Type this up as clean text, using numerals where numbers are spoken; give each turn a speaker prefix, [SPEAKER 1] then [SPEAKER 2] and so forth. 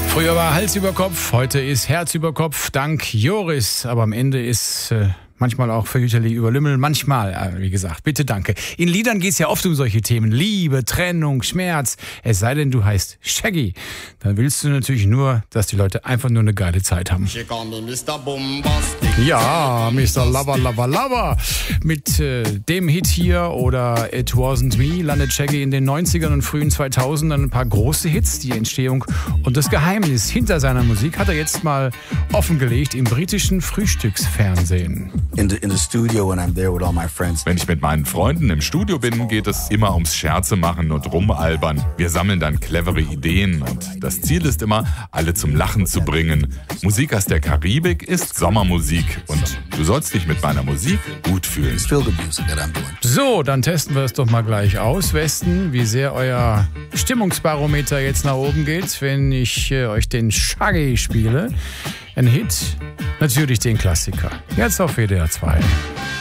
[SPEAKER 1] Früher war Hals über Kopf, heute ist Herz über Kopf, dank Joris. Aber am Ende ist manchmal auch fürchterlich über Lümmel, manchmal, wie gesagt, bitte danke. In Liedern geht es ja oft um solche Themen, Liebe, Trennung, Schmerz. Es sei denn, du heißt Shaggy. Dann willst du natürlich nur, dass die Leute einfach nur eine geile Zeit haben. Ja, Mr. Lover, Lover, Lover. Mit dem Hit hier oder It Wasn't Me landet Shaggy in den 90ern und frühen 2000ern ein paar große Hits. Die Entstehung und das Geheimnis hinter seiner Musik hat er jetzt mal offengelegt im britischen Frühstücksfernsehen.
[SPEAKER 2] Wenn ich mit meinen Freunden im Studio bin, geht es immer ums Scherze machen und rumalbern. Wir sammeln dann clevere Ideen und das Ziel ist immer, alle zum Lachen zu bringen. Musik aus der Karibik ist Sommermusik und du sollst dich mit meiner Musik gut fühlen.
[SPEAKER 1] So, dann testen wir es doch mal gleich aus, Westen, wie sehr euer Stimmungsbarometer jetzt nach oben geht, wenn ich euch den Shaggy spiele. Ein Hit, natürlich den Klassiker. Jetzt auf WDR 2.